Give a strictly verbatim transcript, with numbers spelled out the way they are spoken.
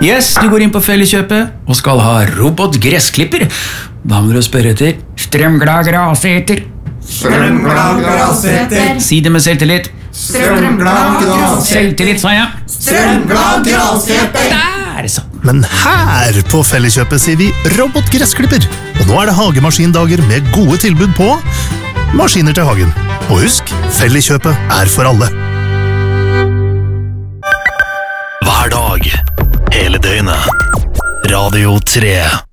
Yes, du går inn på Felleskjøpet og skal ha robotgressklipper. Da må du spørre etter strømglad graseter. Strømglad graseter. Si det med selvtillit. Strømglad graseter. Selvtillit, sa jeg. Strømglad graseter. Der, så. Men her på Felleskjøpet sier vi robotgressklipper. Og nå er det hagemaskindager med gode tilbud på maskiner til hagen. Og husk, Felleskjøpet er for alle. Hver dag, hele døgnet. Radio tre.